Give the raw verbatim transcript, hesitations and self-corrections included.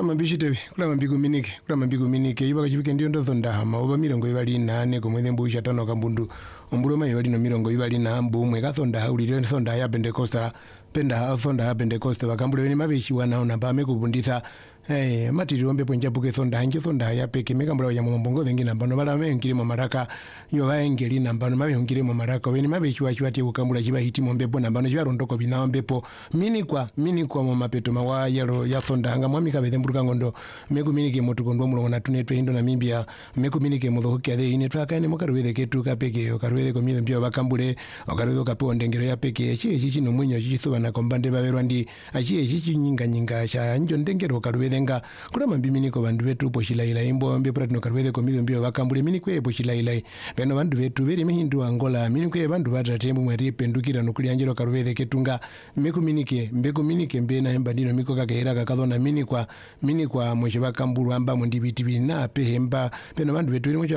mambishite kula mambiku minike kula mambiku minike iba kachipike ndio ndo thonda ma oba mirongo ibali nane komwethe mbu chatano kambundu omburo mai bali no mirongo ibali na mbu mwe kathonda haulire thonda ya Pentecosta penda thonda ya Pentecosta bakambule ni mabechiwa nao namba mekubunditha eh matiro mbe ponja buke thonda nje thonda ya peke mekambula ya mbongo thengi namba no bala mengiri mu maraka yo baengeri namba no mabe ngiri mu maraka weni mabechiwa chwati ukambula chiba hiti mu mbepo namba no chirondoko binawo mbepo mini kwa mini kwa mu mapeto mawa yalo ya thonda nga mwami kabethe mburuka ngondo mekuminike motukondo mulongo na tunetwe indo na mimbia mekuminike muthokia the ine twakane mukarwethe ketu kapeke okarwethe komile mbio bakambule okarwethe kapewa ndengero ya peke chi chi no munyo chithuba na kombande baberwa ndi achi chi nyinga nyinga cha njo ndengero okarwethe nga kula mambiminiko bandu betu poshilaila imbo mbe pratino karwethe komile mbio bakambule minikwe poshilaila beno bandu betu beri mihindu angola minikwe bandu batatembu mwari pendukira nokuli anjelo karwethe ketunga mekuminike mbekuminike mbe na hemba dino miko kakehera kakathona minikwa minikwa mwe bakambulu amba mu ndibiti bina pehemba peno bandu betu